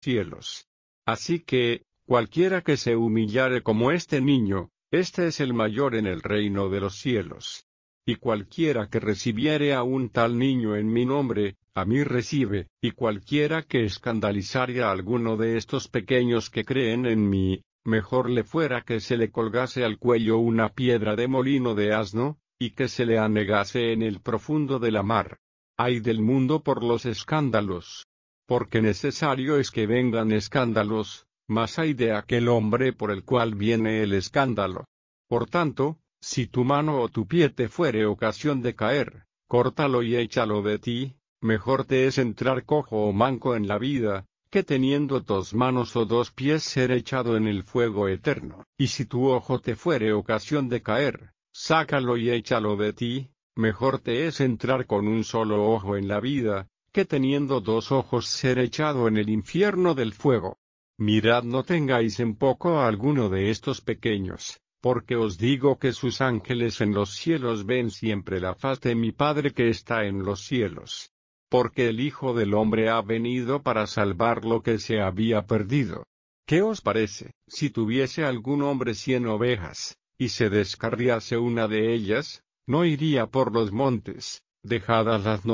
cielos. Así que, cualquiera que se humillare como este niño, este es el mayor en el reino de los cielos. Y cualquiera que recibiere a un tal niño en mi nombre, a mí recibe, y cualquiera que escandalizare a alguno de estos pequeños que creen en mí, mejor le fuera que se le colgase al cuello una piedra de molino de asno, y que se le anegase en el profundo de la mar. Ay del mundo por los escándalos. Porque necesario es que vengan escándalos, mas ay de aquel hombre por el cual viene el escándalo. Por tanto, si tu mano o tu pie te fuere ocasión de caer, córtalo y échalo de ti. Mejor te es entrar cojo o manco en la vida, que teniendo 2 manos o 2 pies ser echado en el fuego eterno. Y si tu ojo te fuere ocasión de caer, sácalo y échalo de ti. Mejor te es entrar con un solo ojo en la vida, que teniendo 2 ojos ser echado en el infierno del fuego. Mirad, no tengáis en poco a alguno de estos pequeños, porque os digo que sus ángeles en los cielos ven siempre la faz de mi Padre que está en los cielos. Porque el Hijo del Hombre ha venido para salvar lo que se había perdido. ¿Qué os parece, si tuviese algún hombre 100 ovejas, y se descarriase una de ellas, no iría por los montes, dejadas las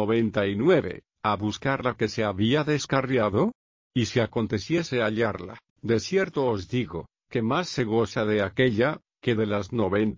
99, a buscar la que se había descarriado? Y si aconteciese hallarla, de cierto os digo, que más se goza de aquella, que de las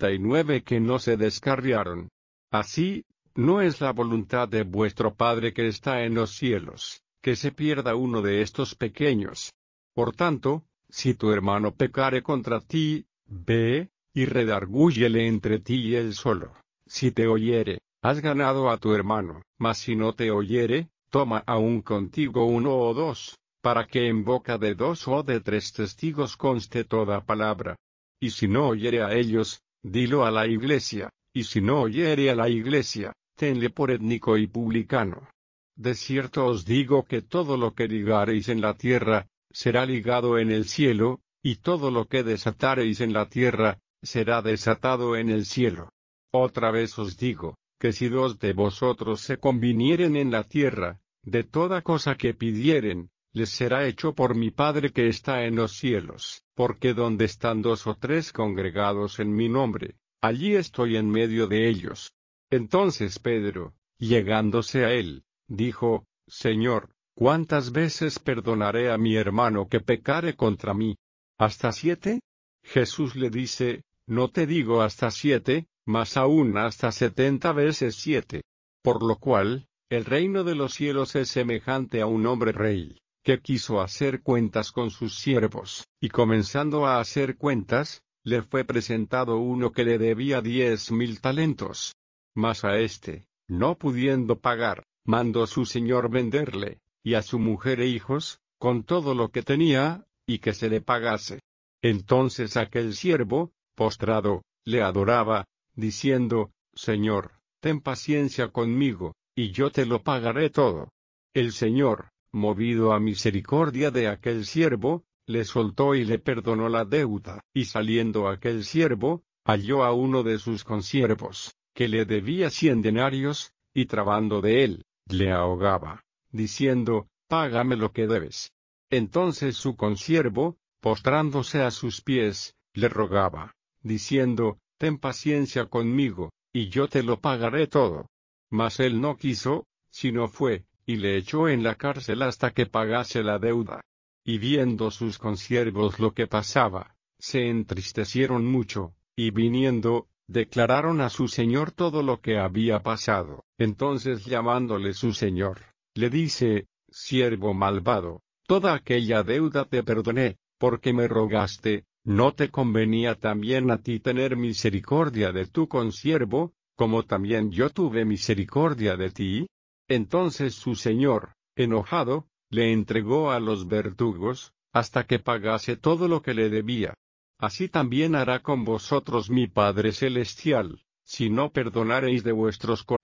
99 que no se descarriaron. Así, no es la voluntad de vuestro Padre que está en los cielos, que se pierda uno de estos pequeños. Por tanto, si tu hermano pecare contra ti, ve, y redargúyele entre ti y él solo. Si te oyere, has ganado a tu hermano, mas si no te oyere, toma aún contigo 1 o 2, para que en boca de 2 o de 3 testigos conste toda palabra. Y si no oyere a ellos, dilo a la iglesia, y si no oyere a la iglesia, tenle por étnico y publicano. De cierto os digo que todo lo que ligareis en la tierra, será ligado en el cielo, y todo lo que desatareis en la tierra, será desatado en el cielo. Otra vez os digo, que si 2 de vosotros se convinieren en la tierra, de toda cosa que pidieren, les será hecho por mi Padre que está en los cielos, porque donde están 2 o 3 congregados en mi nombre, allí estoy en medio de ellos. Entonces Pedro, llegándose a él, dijo, Señor, ¿cuántas veces perdonaré a mi hermano que pecare contra mí? ¿Hasta 7? Jesús le dice, no te digo hasta 7, mas aún hasta 70 veces 7. Por lo cual, el reino de los cielos es semejante a un hombre rey, que quiso hacer cuentas con sus siervos, y comenzando a hacer cuentas, le fue presentado uno que le debía 10,000 talentos. Mas a éste, no pudiendo pagar, mandó su señor venderle, y a su mujer e hijos, con todo lo que tenía, y que se le pagase. Entonces aquel siervo, postrado, le adoraba, diciendo, Señor, ten paciencia conmigo, y yo te lo pagaré todo. El Señor, movido a misericordia de aquel siervo, le soltó y le perdonó la deuda. Y saliendo aquel siervo, halló a uno de sus consiervos, que le debía 100 denarios, y trabando de él, le ahogaba, diciendo, págame lo que debes. Entonces su consiervo, postrándose a sus pies, le rogaba, diciendo, ten paciencia conmigo, y yo te lo pagaré todo. Mas él no quiso, sino fue, y le echó en la cárcel hasta que pagase la deuda. Y viendo sus consiervos lo que pasaba, se entristecieron mucho, y viniendo, declararon a su señor todo lo que había pasado. Entonces llamándole su señor, le dice, siervo malvado, toda aquella deuda te perdoné, porque me rogaste. ¿No te convenía también a ti tener misericordia de tu consiervo, como también yo tuve misericordia de ti? Entonces su señor, enojado, le entregó a los verdugos, hasta que pagase todo lo que le debía. Así también hará con vosotros mi Padre Celestial, si no perdonareis de vuestros